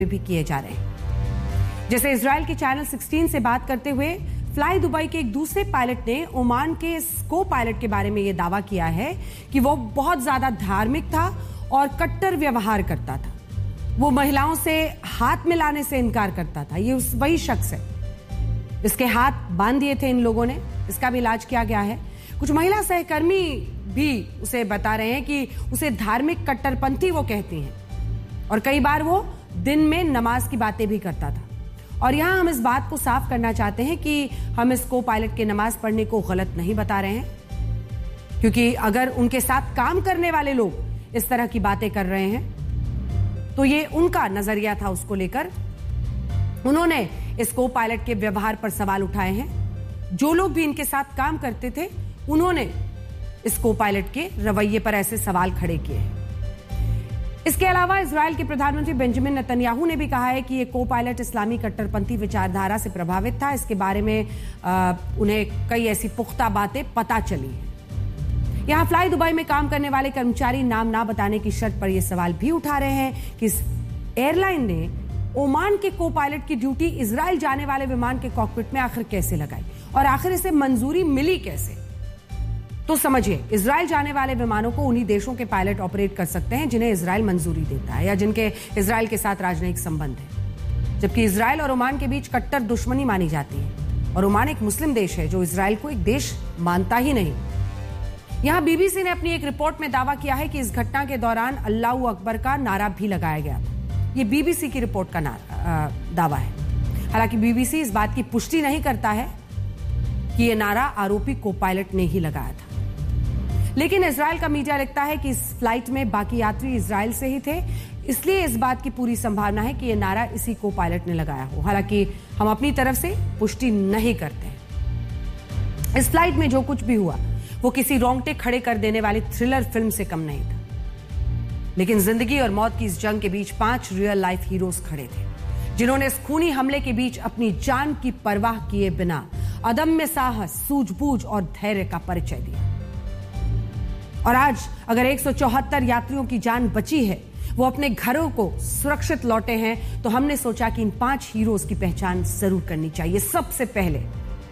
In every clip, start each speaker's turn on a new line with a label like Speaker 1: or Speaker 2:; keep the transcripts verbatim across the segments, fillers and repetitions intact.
Speaker 1: भी किए जा रहे हैं। जैसे इजराइल के चैनल सोलह से बात करते हुए फ्लाई दुबई के एक दूसरे पायलट ने ओमान के को पायलट के बारे में यह दावा किया है कि वो बहुत ज्यादा धार्मिक था और कट्टर व्यवहार करता था। वो महिलाओं से हाथ मिलाने से इनकार करता था। ये उस वही शख्स है। इसके हाथ बांध दिए थे इन लोगों ने। इसका भी इलाज किया गया है। कुछ महिला सहकर्मी भी उसे बता रहे हैं कि उसे धार्मिक कट्टरपंथी वो कहती हैं और कई बार वो दिन में नमाज की बातें भी करता था। और यहां हम इस बात को साफ करना चाहते हैं कि हम इस को पायलट के नमाज पढ़ने को गलत नहीं बता रहे हैं, क्योंकि अगर उनके साथ काम करने वाले लोग इस तरह की बातें कर रहे हैं तो ये उनका नजरिया था उसको लेकर। उन्होंने इस को पायलट के व्यवहार पर सवाल उठाए हैं। जो लोग भी इनके साथ काम करते थे उन्होंने इस को पायलट के रवैये पर ऐसे सवाल खड़े किए हैं। इसके अलावा इजराइल के प्रधानमंत्री बेंजामिन नेतन्याहू ने भी कहा है कि ये को पायलट इस्लामी कट्टरपंथी विचारधारा से प्रभावित था। इसके बारे में आ, उन्हें कई ऐसी पुख्ता बातें पता चली हैं। यहां फ्लाई दुबई में काम करने वाले कर्मचारी नाम ना बताने की शर्त पर यह सवाल भी उठा रहे हैं कि इस एयरलाइन ने ओमान के को पायलट की ड्यूटी इजराइल जाने वाले विमान के कॉकपिट में आखिर कैसे लगाई और आखिर इसे मंजूरी मिली कैसे। तो समझिए, इजराइल जाने वाले विमानों को उन्हीं देशों के पायलट ऑपरेट कर सकते हैं जिन्हें इजराइल मंजूरी देता है या जिनके इजराइल के साथ राजनयिक संबंध है, जबकि इजराइल और ओमान के बीच कट्टर दुश्मनी मानी जाती है और ओमान एक मुस्लिम देश है जो इजराइल को एक देश मानता ही नहीं। यहां बीबीसी ने अपनी एक रिपोर्ट में दावा किया है कि इस घटना के दौरान अल्लाहू अकबर का नारा भी लगाया गया था। यह बीबीसी की रिपोर्ट का दावा है। हालांकि बीबीसी इस बात की पुष्टि नहीं करता है कि यह नारा आरोपी को पायलट ने ही लगाया था। लेकिन इजराइल का मीडिया लिखता है कि इस फ्लाइट में बाकी यात्री इजराइल से ही थे, इसलिए इस बात की पूरी संभावना है कि यह नारा इसी को पायलट ने लगाया हो। हालांकि हम अपनी तरफ से पुष्टि नहीं करते। इस फ्लाइट में जो कुछ भी हुआ वो किसी रोंगटे खड़े कर देने वाली थ्रिलर फिल्म से कम नहीं था। लेकिन जिंदगी और मौत की इस जंग के बीच पांच रियल लाइफ हीरोज खड़े थे, जिन्होंने इस खूनी हमले के बीच अपनी जान की परवाह किए बिना अदम्य साहस, सूझबूझ और धैर्य का परिचय दिया। और आज अगर एक सौ चौहत्तर यात्रियों की जान बची है, वो अपने घरों को सुरक्षित लौटे हैं, तो हमने सोचा कि इन पांच हीरोज की पहचान जरूर करनी चाहिए। सबसे पहले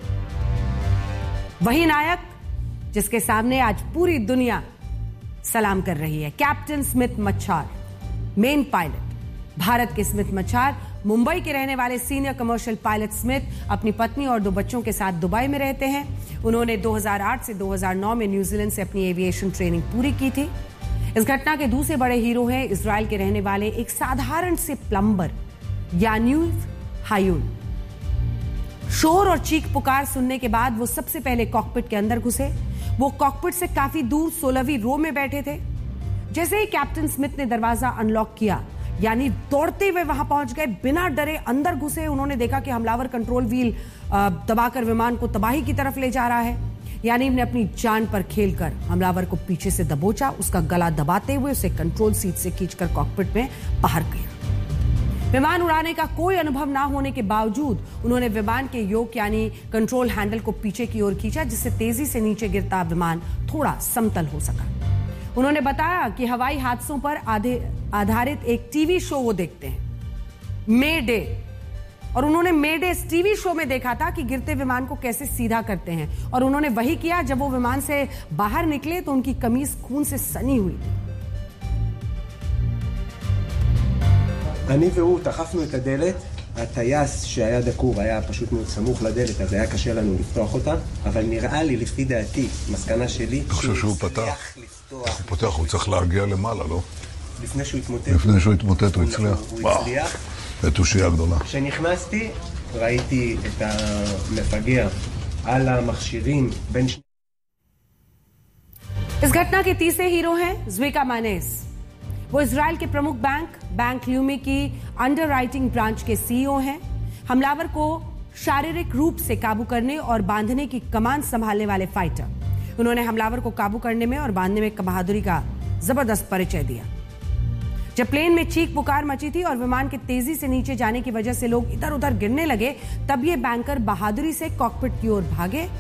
Speaker 1: वही नायक जिसके सामने आज पूरी दुनिया सलाम कर रही है, captain Smith मच्छार, main pilot. Bharat के स्मिथ मच्छार मुंबई के रहने वाले सीनियर कमर्शियल पायलट स्मिथ अपनी पत्नी और दो बच्चों के साथ दुबई में रहते हैं। उन्होंने दो हज़ार आठ से दो हज़ार नौ में न्यूजीलैंड से अपनी एविएशन ट्रेनिंग पूरी की थी। इस घटना के दूसरे बड़े हीरो हैं इजराइल के रहने वाले एक साधारण से प्लम्बर यानीव हायून। शोर और चीख पुकार सुनने के बाद वो सबसे पहले कॉकपिट के अंदर घुसे। वो कॉकपिट से काफी दूर सोलहवीं रो में बैठे थे। जैसे ही कैप्टन स्मिथ ने दरवाजा अनलॉक किया, यानी दौड़ते हुए वहां पहुंच गए, बिना डरे अंदर घुसे। उन्होंने देखा कि हमलावर कंट्रोल व्हील दबाकर विमान को तबाही की तरफ ले जा रहा है। यानी ने अपनी जान पर खेलकर हमलावर को पीछे से दबोचा, उसका गला दबाते हुए उसे कंट्रोल सीट से खींचकर कॉकपिट में बाहर गया। विमान उड़ाने का कोई अनुभव ना होने के बावजूद उन्होंने विमान के योक यानी कंट्रोल हैंडल को पीछे की ओर खींचा, जिससे तेजी से नीचे गिरता विमान थोड़ा समतल हो सका। उन्होंने बताया कि हवाई हादसों पर आधारित एक टीवी शो वो देखते हैं, मे डे, और उन्होंने मे डे इस टीवी शो में देखा था कि गिरते विमान को कैसे सीधा करते हैं। और उन्होंने वही किया। जब वो विमान से बाहर निकले तो उनकी कमीज खून से सनी हुई थी।
Speaker 2: אני והוא דחפנו את הדלת, הטייס שהיה דקור היה פשוט מאוד סמוך לדלת, אז היה קשה לנו לפתוח אותה, אבל נראה לי, לפי דעתי, מסקנה שלי,
Speaker 3: אני חושב שהוא פתח. הוא פותח, הוא צריך להגיע למעלה, לא?
Speaker 2: לפני שהוא התמוטט.
Speaker 3: לפני שהוא התמוטט, הוא הצליח.
Speaker 2: הוא הצליח.
Speaker 3: בתושייה גדולה.
Speaker 2: כשנכנסתי, ראיתי את המפגע על המכשירים בין שני...
Speaker 1: इस घटना के तीसरे हीरो हैं ज़्विका मानेस। वो इजराइल के प्रमुख बैंक बैंक ल्यूमी की अंडरराइटिंग ब्रांच के सीईओ हैं। हमलावर को शारीरिक रूप से काबू करने और बांधने की कमान संभालने वाले फाइटर। उन्होंने हमलावर को काबू करने में और बांधने में बहादुरी का जबरदस्त परिचय दिया। जब प्लेन में चीख पुकार मची थी और विमान के तेजी से नीचे जाने की वजह से लोग इधर उधर गिरने लगे, तब ये बैंकर बहादुरी से कॉकपिट की ओर भागे।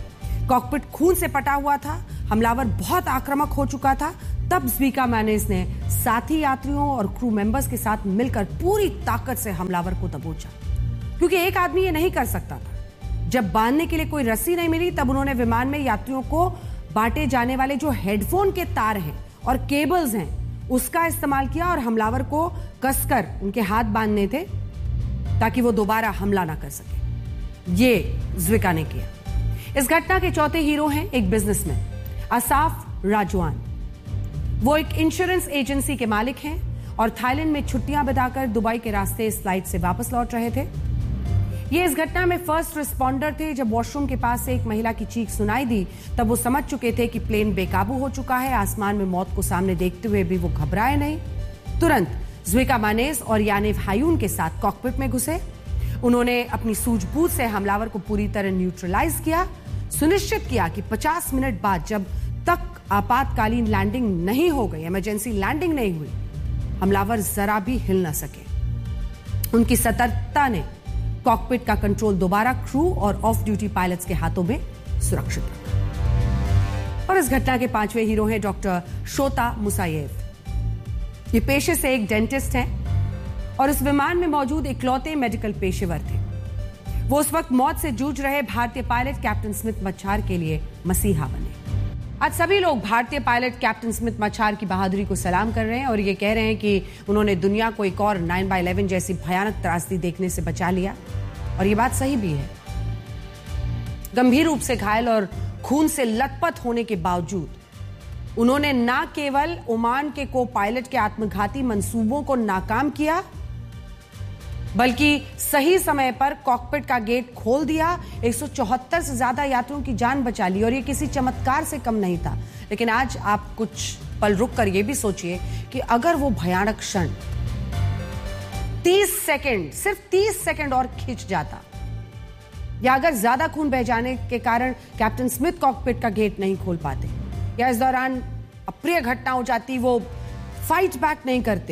Speaker 1: कॉकपिट खून से पटा हुआ था, हमलावर बहुत आक्रामक हो चुका था। तब ज़्विका मानेज ने साथी यात्रियों और क्रू मेंबर्स के साथ मिलकर पूरी ताकत से हमलावर को दबोचा, क्योंकि एक आदमी ये नहीं कर सकता था। जब बांधने के लिए कोई रस्सी नहीं मिली, तब उन्होंने विमान में यात्रियों को बांटे जाने वाले जो हेडफोन के तार हैं और केबल्स हैं, उसका इस्तेमाल किया और हमलावर को कसकर उनके हाथ बांधने थे ताकि वो दोबारा हमला ना कर सके। ये ज़्विका ने किया। इस घटना के चौथे हीरो हैं एक बिजनेसमैन, असाफ राजवान। वो एक इंश्योरेंस एजेंसी के मालिक हैं और थाईलैंड में छुट्टियां बिताकर दुबई के रास्ते इस फ्लाइट से वापस लौट रहे थे। ये इस घटना में फर्स्ट रिस्पॉन्डर थे। जब वॉशरूम के पास से एक महिला की चीख सुनाई दी, तब वो समझ चुके थे कि प्लेन बेकाबू हो चुका है। आसमान में मौत को सामने देखते हुए भी वो घबराए नहीं। तुरंत ज़्विका मानेज और यानिव हायून के साथ कॉकपिट में घुसे। उन्होंने अपनी सूझबूझ से हमलावर को पूरी तरह न्यूट्रलाइज किया, सुनिश्चित किया कि पचास मिनट बाद जब तक आपातकालीन लैंडिंग नहीं हो गई, इमरजेंसी लैंडिंग नहीं हुई, हमलावर जरा भी हिल न सके। उनकी सतर्कता ने कॉकपिट का कंट्रोल दोबारा क्रू और ऑफ ड्यूटी पायलट्स के हाथों में सुरक्षित रखा। और इस घटना के पांचवें हीरो हैं डॉक्टर शोता मुसायेव। ये पेशे से एक डेंटिस्ट हैं और इस विमान में मौजूद इकलौते मेडिकल पेशेवर थे। वो उस वक्त मौत से जूझ रहे भारतीय पायलट कैप्टन स्मिथ मच्छार के लिए मसीहा बने। आज सभी लोग भारतीय पायलट कैप्टन स्मिथ मच्छार की बहादुरी को सलाम कर रहे हैं और ये कह रहे हैं कि उन्होंने दुनिया को एक और नाइन बाई इलेवन जैसी भयानक त्रासदी देखने से बचा लिया। और ये बात सही भी है। गंभीर रूप से घायल और खून से लथपथ होने के बावजूद उन्होंने न केवल ओमान के को पायलट के आत्मघाती मंसूबों को नाकाम किया, बल्कि सही समय पर कॉकपिट का गेट खोल दिया, एक सौ चौहत्तर से ज्यादा यात्रियों की जान बचा ली। और ये किसी चमत्कार से कम नहीं था। लेकिन आज आप कुछ पल रुक कर ये भी सोचिए कि अगर वो भयानक क्षण तीस सेकंड, सिर्फ तीस सेकंड और खिंच जाता, या अगर ज्यादा खून बह जाने के कारण कैप्टन स्मिथ कॉकपिट का गेट नहीं खोल पाते, या इस दौरान अप्रिय घटना हो जाती, वो फाइट बैक नहीं करते,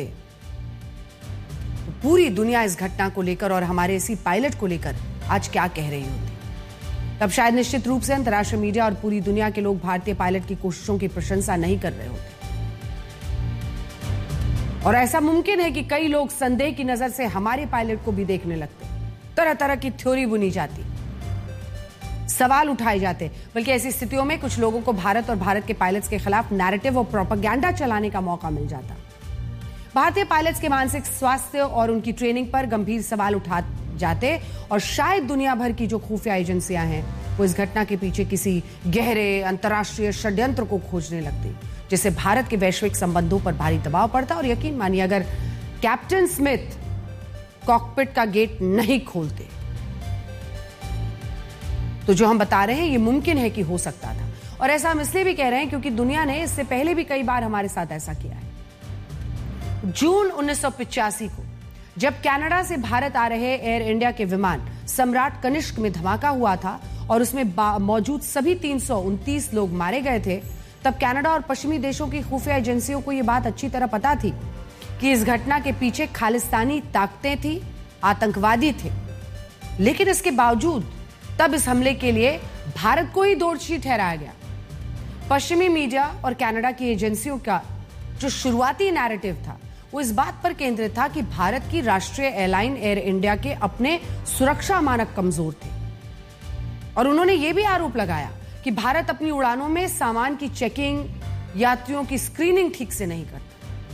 Speaker 1: तो पूरी दुनिया इस घटना को लेकर और हमारे इसी पायलट को लेकर आज क्या कह रही होती। तब शायद निश्चित रूप से अंतर्राष्ट्रीय मीडिया और पूरी दुनिया के लोग भारतीय पायलट की कोशिशों की प्रशंसा नहीं कर रहे होते। और ऐसा मुमकिन है कि कई लोग संदेह की नजर से हमारे पायलट को भी देखने लगते, तरह तरह की थ्योरी बुनी जाती, सवाल उठाए जाते। बल्कि ऐसी स्थितियों में कुछ लोगों को भारत और भारत के पायलट्स के खिलाफ नैरेटिव और प्रोपेगेंडा चलाने का मौका मिल जाता। भारतीय पायलट्स के मानसिक स्वास्थ्य और उनकी ट्रेनिंग पर गंभीर सवाल उठा जाते और शायद दुनिया भर की जो खुफिया एजेंसियां हैं वो इस घटना के पीछे किसी गहरे अंतर्राष्ट्रीय षड्यंत्र को खोजने लगती, जिससे भारत के वैश्विक संबंधों पर भारी दबाव पड़ता। और यकीन मानिए, अगर कैप्टन स्मिथ कॉकपिट का गेट नहीं खोलते तो जो हम बता रहे हैं ये मुमकिन है कि हो सकता था। और ऐसा हम इसलिए भी कह रहे हैं क्योंकि दुनिया ने इससे पहले भी कई बार हमारे साथ ऐसा किया है। जून उन्नीस सौ पिचासी को जब कनाडा से भारत आ रहे एयर इंडिया के विमान सम्राट कनिष्क में धमाका हुआ था और उसमें मौजूद सभी तीन सौ उनतीस लोग मारे गए थे, तब कनाडा और पश्चिमी देशों की खुफिया एजेंसियों को यह बात अच्छी तरह पता थी कि इस घटना के पीछे खालिस्तानी ताकतें थी, आतंकवादी थे। लेकिन इसके बावजूद तब इस हमले के लिए भारत को ही दोषी ठहराया गया। पश्चिमी मीडिया और कनाडा की एजेंसियों का जो शुरुआती नैरेटिव था वो इस बात पर केंद्रित था कि भारत की राष्ट्रीय एयरलाइन एयर इंडिया के अपने सुरक्षा मानक कमजोर थे। और उन्होंने ये भी आरोप लगाया कि भारत अपनी उड़ानों में सामान की चेकिंग, यात्रियों की स्क्रीनिंग ठीक से नहीं करता।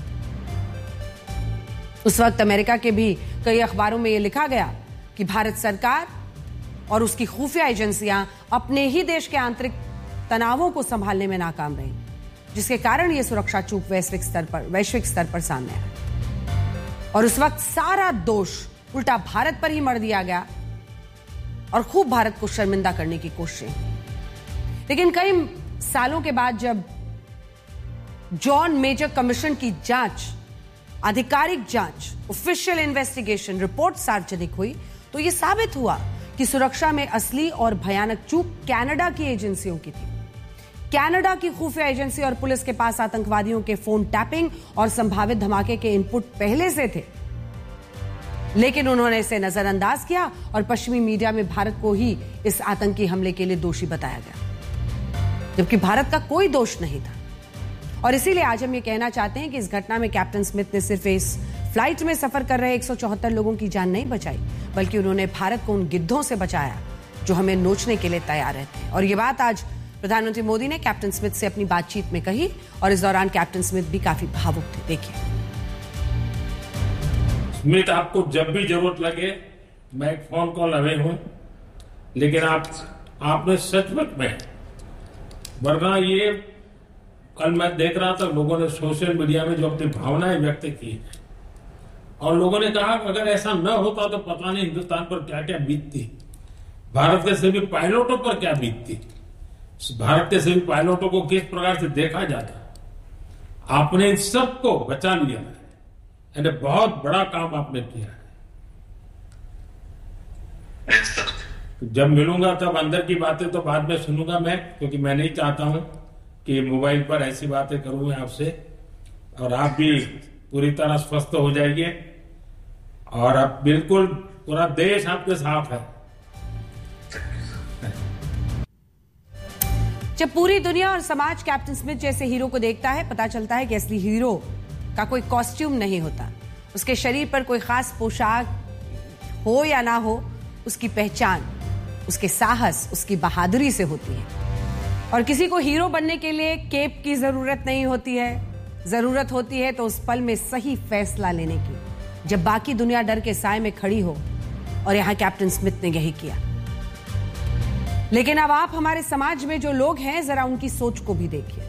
Speaker 1: उस वक्त अमेरिका के भी कई अखबारों में यह लिखा गया कि भारत सरकार और उसकी खुफिया एजेंसियां अपने ही देश के आंतरिक तनावों को संभालने में नाकाम रही, जिसके कारण यह सुरक्षा चूक वैश्विक स्तर पर वैश्विक स्तर पर सामने आया। और उस वक्त सारा दोष उल्टा भारत पर ही मढ़ दिया गया और खूब भारत को शर्मिंदा करने की कोशिश। लेकिन कई सालों के बाद जब जॉन मेजर कमीशन की जांच, आधिकारिक जांच, ऑफिशियल इन्वेस्टिगेशन रिपोर्ट सार्वजनिक हुई, तो यह साबित हुआ कि सुरक्षा में असली और भयानक चूक कनाडा की एजेंसियों की थी। कनाडा की खुफिया एजेंसी और पुलिस के पास आतंकवादियों के फोन टैपिंग और संभावित धमाके के इनपुट पहले से थे, लेकिन उन्होंने इसे नजरअंदाज किया और पश्चिमी मीडिया में भारत को ही इस आतंकी हमले के लिए दोषी बताया गया। जबकि भारत का कोई दोष नहीं था। और इसीलिए आज हम ये कहना चाहते हैं कि इस घटना में कैप्टन स्मिथ ने सिर्फ इस फ्लाइट में सफर कर रहे एक सौ चौहत्तर लोगों की जान नहीं बचाई, बल्कि उन्होंने भारत को उन गिद्धों से बचाया जो हमें नोचने के लिए तैयार रहते हैं। और ये बात आज प्रधानमंत्री मोदी ने कैप्टन स्मिथ से अपनी बातचीत में कही और इस दौरान कैप्टन स्मिथ भी काफी भावुक थे। देखिए।
Speaker 4: स्मिथ, आपको जब भी जरूरत लगे मैं एक फोन कॉल अवे हूं, लेकिन आप आपने सचमुच में, वरना ये कल मैं देख रहा था लोगों ने सोशल मीडिया में जो अपनी भावनाएं व्यक्त की और लोगों ने कहा कि अगर ऐसा न होता तो पता नहीं हिंदुस्तान पर क्या क्या बीतती, भारत के सभी पायलटों पर क्या बीतती, भारत के सभी पायलटों को किस प्रकार से देखा जाता। आपने इन सबको बचा लिया है, यानी बहुत बड़ा काम आपने किया है। जब मिलूंगा तब अंदर की बातें तो बाद में सुनूंगा मैं, क्योंकि मैं नहीं चाहता हूं कि मोबाइल पर ऐसी बातें करूं मैं आपसे, और आप भी पूरी तरह स्वस्थ हो जाइए और अब बिल्कुल पूरा देश आपके साथ है।
Speaker 1: जब पूरी दुनिया और समाज कैप्टन स्मिथ जैसे हीरो को देखता है, पता चलता है कि असली हीरो का कोई कॉस्ट्यूम नहीं होता, उसके शरीर पर कोई खास पोशाक हो या ना हो, उसकी पहचान उसके साहस, उसकी बहादुरी से होती है। और किसी को हीरो बनने के लिए केप की जरूरत नहीं होती है, जरूरत होती है तो उस पल में सही फैसला लेने की, जब बाकी दुनिया डर के साए में खड़ी हो। और यहां कैप्टन स्मिथ ने यही किया। लेकिन अब आप हमारे समाज में जो लोग हैं, जरा उनकी सोच को भी देखिए।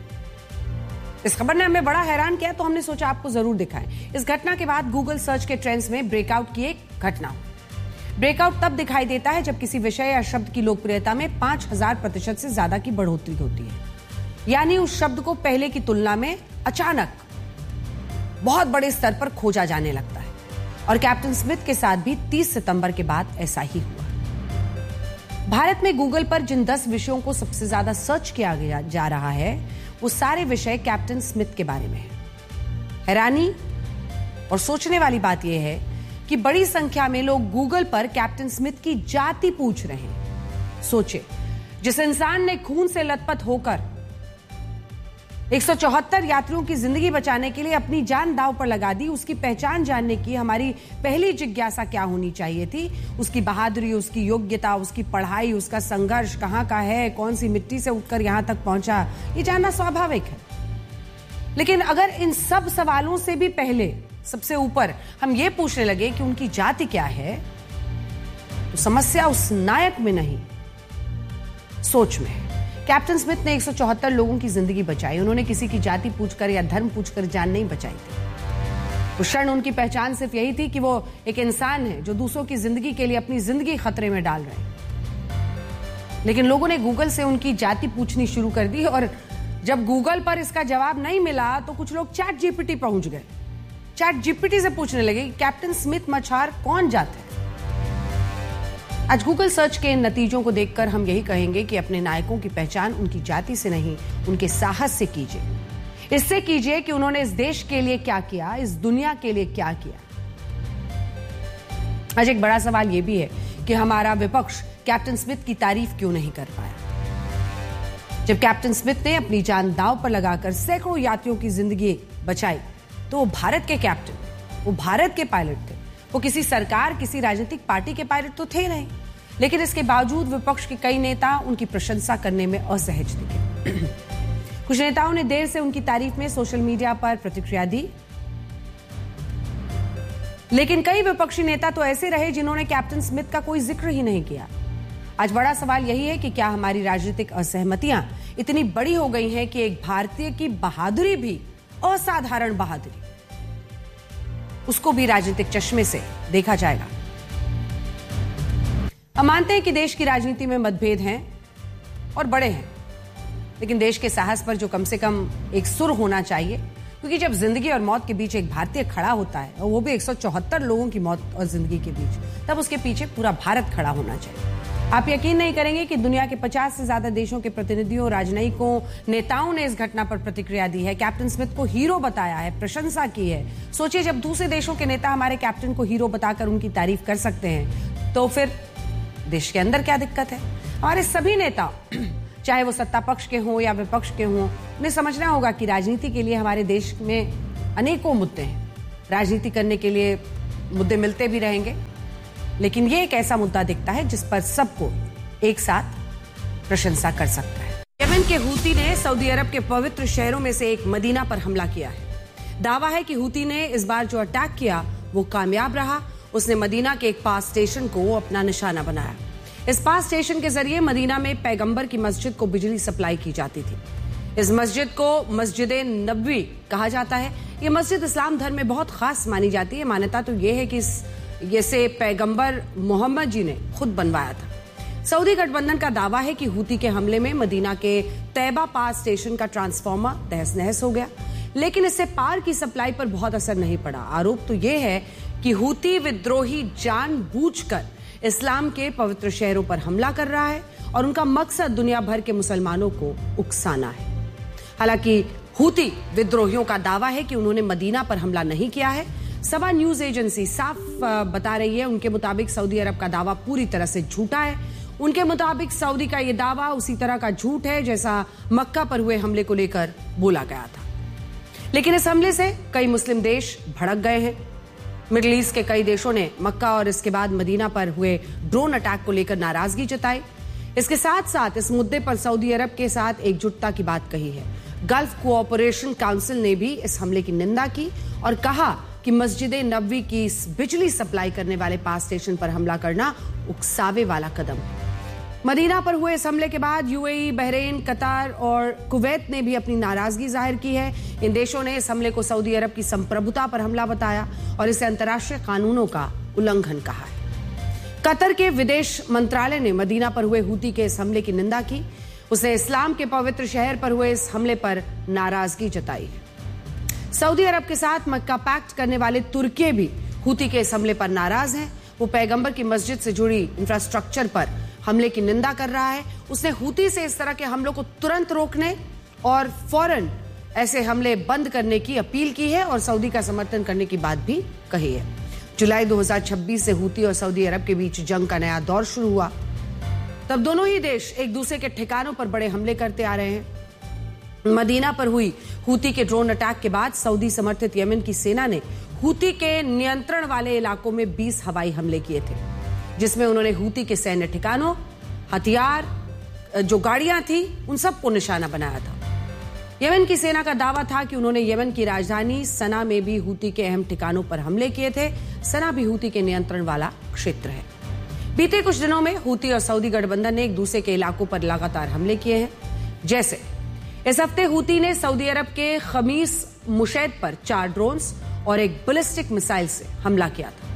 Speaker 1: इस खबर ने हमें बड़ा हैरान किया, तो हमने सोचा आपको जरूर दिखाएं। इस घटना के बाद गूगल सर्च के ट्रेंड्स में ब्रेकआउट की एक घटना। ब्रेकआउट तब दिखाई देता है जब किसी विषय या शब्द की लोकप्रियता में पांच हजार प्रतिशत से ज्यादा की बढ़ोतरी होती है, यानी उस शब्द को पहले की तुलना में अचानक बहुत बड़े स्तर पर खोजा जाने लगता है। और कैप्टन स्मिथ के साथ भी तीस सितंबर के बाद ऐसा ही हुआ। भारत में गूगल पर जिन दस विषयों को सबसे ज्यादा सर्च किया गया जा रहा है, वो सारे विषय कैप्टन स्मिथ के बारे में है। हैरानी और सोचने वाली बात यह है कि बड़ी संख्या में लोग गूगल पर कैप्टन स्मिथ की जाति पूछ रहे हैं। सोचे, जिस इंसान ने खून से लथपथ होकर एक सौ चौहत्तर यात्रियों की जिंदगी बचाने के लिए अपनी जान दांव पर लगा दी, उसकी पहचान जानने की हमारी पहली जिज्ञासा क्या होनी चाहिए थी? उसकी बहादुरी, उसकी योग्यता, उसकी पढ़ाई, उसका संघर्ष कहां का है, कौन सी मिट्टी से उठकर यहां तक पहुंचा, ये जानना स्वाभाविक है। लेकिन अगर इन सब सवालों से भी पहले, सबसे ऊपर हम ये पूछने लगे कि उनकी जाति क्या है, तो समस्या उस नायक में नहीं, सोच में है। कैप्टन स्मिथ ने एक सौ चौहत्तर लोगों की जिंदगी बचाई। उन्होंने किसी की जाति पूछकर या धर्म पूछकर जान नहीं बचाई थी। उस क्षण उनकी पहचान सिर्फ यही थी कि वो एक इंसान है जो दूसरों की जिंदगी के लिए अपनी जिंदगी खतरे में डाल रहे हैं। लेकिन लोगों ने गूगल से उनकी जाति पूछनी शुरू कर दी, और जब गूगल पर इसका जवाब नहीं मिला तो कुछ लोग चैट जीपीटी पहुंच गए। चैट जीपीटी से पूछने लगे कि कैप्टन स्मिथ मछार कौन जाते हैं। आज गूगल सर्च के इन नतीजों को देखकर हम यही कहेंगे कि अपने नायकों की पहचान उनकी जाति से नहीं, उनके साहस से कीजिए। इससे कीजिए कि उन्होंने इस देश के लिए क्या किया, इस दुनिया के लिए क्या किया। आज एक बड़ा सवाल यह भी है कि हमारा विपक्ष कैप्टन स्मिथ की तारीफ क्यों नहीं कर पाया। जब कैप्टन स्मिथ ने अपनी जान दांव पर लगाकर सैकड़ों यात्रियों की जिंदगी बचाई, तो वो भारत के कैप्टन, वो भारत के पायलट थे। वो किसी सरकार, किसी राजनीतिक पार्टी के पायलट तो थे नहीं। लेकिन इसके बावजूद विपक्ष के कई नेता उनकी प्रशंसा करने में असहज दिखे। कुछ नेताओं ने देर से उनकी तारीफ में सोशल मीडिया पर प्रतिक्रिया दी, लेकिन कई विपक्षी नेता तो ऐसे रहे जिन्होंने कैप्टन स्मिथ का कोई जिक्र ही नहीं किया। आज बड़ा सवाल यही है कि क्या हमारी राजनीतिक असहमतियां इतनी बड़ी हो गई हैं कि एक भारतीय की बहादुरी भी, असाधारण बहादुरी, उसको भी राजनीतिक चश्मे से देखा जाएगा। हम मानते हैं कि देश की राजनीति में मतभेद हैं और बड़े हैं, लेकिन देश के साहस पर जो कम से कम एक सुर होना चाहिए, क्योंकि जब जिंदगी और मौत के बीच एक भारतीय खड़ा होता है, और वो भी एक सौ चौहत्तर लोगों की मौत और जिंदगी के बीच, तब उसके पीछे पूरा भारत खड़ा होना चाहिए। आप यकीन नहीं करेंगे कि दुनिया के पचास से ज्यादा देशों के प्रतिनिधियों, राजनयिकों, नेताओं ने इस घटना पर प्रतिक्रिया दी है, कैप्टन स्मिथ को हीरो बताया है, प्रशंसा की है। सोचिए, जब दूसरे देशों के नेता हमारे कैप्टन को हीरो बताकर उनकी तारीफ कर सकते हैं, तो फिर देश के अंदर क्या दिक्कत है। हमारे सभी नेता, चाहे वो सत्ता पक्ष के हों या विपक्ष के हों, उन्हें समझना होगा कि राजनीति के लिए हमारे देश में अनेकों मुद्दे हैं। राजनीति करने के लिए मुद्दे मिलते भी रहेंगे, लेकिन ये एक ऐसा मुद्दा दिखता है जिस पर सबको एक साथ प्रशंसा कर सकता है। यमन के हूती ने सऊदी अरब के पवित्र शहरों में से एक मदीना पर हमला किया है। दावा है कि हूती ने इस बार जो अटैक किया वो कामयाब रहा। उसने मदीना के एक पास स्टेशन को अपना निशाना बनाया। इस पास स्टेशन के जरिए मदीना में पैगंबर की मस्जिद को बिजली सप्लाई की जाती थी। इस मस्जिद को मस्जिद नबवी कहा जाता है। ये मस्जिद इस्लाम धर्म में बहुत खास मानी जाती है। मान्यता तो ये है कि इसे पैगंबर मोहम्मद जी ने खुद बनवाया था। सऊदी गठबंधन का दावा है कि हूती के हमले में मदीना के तैबा पास स्टेशन का ट्रांसफार्मर तहस नहस हो गया, लेकिन इससे पार की सप्लाई पर बहुत असर नहीं पड़ा। आरोप तो यह है कि हूती विद्रोही जानबूझकर इस्लाम के पवित्र शहरों पर हमला कर रहा है और उनका मकसद दुनिया भर के मुसलमानों को उकसाना है। हालांकि हूती विद्रोहियों का दावा है कि उन्होंने मदीना पर हमला नहीं किया है। सबा न्यूज एजेंसी साफ बता रही है, उनके मुताबिक सऊदी अरब का दावा पूरी तरह से झूठा है। उनके मुताबिक सऊदी का यह दावा उसी तरह का झूठ है जैसा मक्का पर हुए हमले को लेकर बोला गया था। लेकिन इस हमले से कई मुस्लिम देश भड़क गए हैं। मिडिल ईस्ट के कई देशों ने मक्का और इसके बाद मदीना पर हुए ड्रोन अटैक को लेकर नाराजगी जताई। इसके साथ साथ इस मुद्दे पर सऊदी अरब के साथ एकजुटता की बात कही है। गल्फ कोऑपरेशन काउंसिल ने भी इस हमले की निंदा की और कहा कि मस्जिद नबवी की बिजली सप्लाई करने वाले पास स्टेशन पर हमला करना उकसावे वाला कदम है। मदीना पर हुए इस हमले के बाद यूएई, बहरीन, कतार और कुवैत ने भी अपनी नाराजगी जाहिर की है। इन देशों ने इस हमले को सऊदी अरब की संप्रभुता पर हमला बताया और इसे अंतर्राष्ट्रीय कानूनों का उल्लंघन कहा है। कतर के विदेश मंत्रालय ने मदीना पर हुए हूती के इस हमले की निंदा की। उसने इस्लाम के पवित्र शहर पर हुए इस हमले पर नाराजगी जताई है। सऊदी अरब के साथ मक्का पैक्ट करने वाले तुर्की भी हूती के इस हमले पर नाराज हैं। वो पैगंबर की मस्जिद से जुड़ी इंफ्रास्ट्रक्चर पर हमले की निंदा कर रहा है। उसने हूती से इस तरह के हमलों को तुरंत रोकने और फौरन ऐसे हमले बंद करने की अपील की है और सऊदी का समर्थन करने की बात भी कही है। जुलाई दो हज़ार छब्बीस से हूती और सऊदी अरब के बीच जंग का नया दौर शुरू हुआ। तब दोनों ही देश एक दूसरे के ठिकानों पर बड़े हमले करते आ रहे हैं। मदीना पर हुई हूती के ड्रोन अटैक के बाद सऊदी समर्थित यमन की सेना ने हूती के नियंत्रण वाले इलाकों में बीस हवाई हमले किए थे, जिसमें उन्होंने हूती के सैन्य ठिकानों, हथियार, जो गाड़ियां थी, उन सब को निशाना बनाया था। यमन की सेना का दावा था कि उन्होंने यमन की राजधानी सना में भी हूती के अहम ठिकानों पर हमले किए थे। सना भी हूती के नियंत्रण वाला क्षेत्र है। बीते कुछ दिनों में हूती और सऊदी गठबंधन ने एक दूसरे के इलाकों पर लगातार हमले किए हैं। जैसे इस हफ्ते हूती ने सऊदी अरब के खमीस मुशैद पर चार ड्रोन्स और एक बैलिस्टिक मिसाइल से हमला किया था।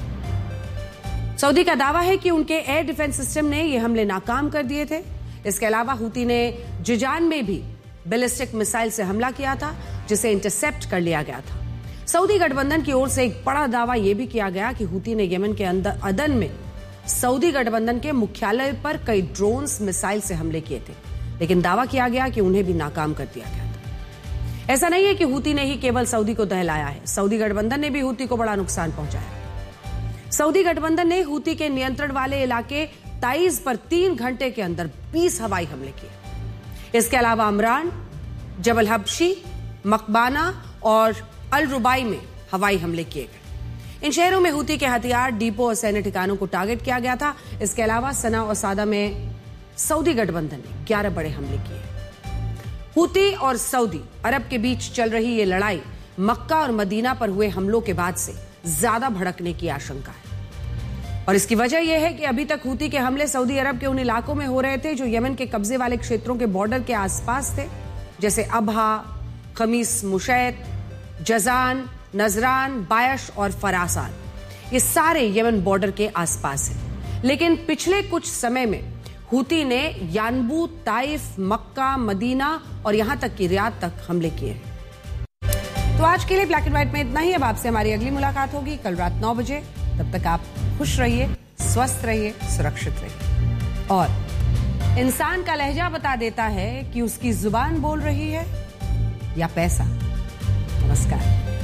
Speaker 1: सऊदी का दावा है कि उनके एयर डिफेंस सिस्टम ने ये हमले नाकाम कर दिए थे। इसके अलावा हूती ने जिजान में भी बैलिस्टिक मिसाइल से हमला किया था, जिसे इंटरसेप्ट कर लिया गया था। सऊदी गठबंधन की ओर से एक बड़ा दावा यह भी किया गया कि हूती ने यमन के अंदर अदन में सऊदी गठबंधन के मुख्यालय पर कई ड्रोन्स मिसाइल से हमले किए थे, लेकिन दावा किया गया कि उन्हें भी नाकाम कर दिया गया था। ऐसा नहीं है कि हूती ने ही केवल सऊदी को दहलाया है। सऊदी गठबंधन ने भी हूती को बड़ा नुकसान पहुंचाया। सऊदी गठबंधन ने हूती के नियंत्रण वाले इलाके ताइज पर तीन घंटे के अंदर बीस हवाई हमले किए। इसके अलावा अमरान, जबल हबशी, मकबाना और अल रुबाई में हवाई हमले किए गए। इन शहरों में हूती के हथियार, डिपो और सैन्य ठिकानों को टारगेट किया गया था। इसके अलावा सना और सादा में सऊदी गठबंधन ने ग्यारह बड़े हमले किए। हूती और सऊदी अरब के बीच चल रही ये लड़ाई मक्का और मदीना पर हुए हमलों के बाद से ज्यादा भड़कने की आशंका है। और इसकी वजह यह है कि अभी तक हूती के हमले सऊदी अरब के उन इलाकों में हो रहे थे जो यमन के कब्जे वाले क्षेत्रों के बॉर्डर के आसपास थे, जैसे अबहा, खमीस मुशैत, जजान, नजरान, बायश और फरासान। ये सारे यमन बॉर्डर के आसपास हैं। लेकिन पिछले कुछ समय में हूती ने यानबू, ताइफ, मक्का, मदीना और यहां तक कि रियाद तक हमले किए हैं। तो आज के लिए ब्लैक एंड व्हाइट में इतना ही। अब आपसे हमारी अगली मुलाकात होगी कल रात नौ बजे। तब तक आप खुश रहिए, स्वस्थ रहिए, सुरक्षित रहिए। और इंसान का लहजा बता देता है कि उसकी जुबान बोल रही है या पैसा। नमस्कार।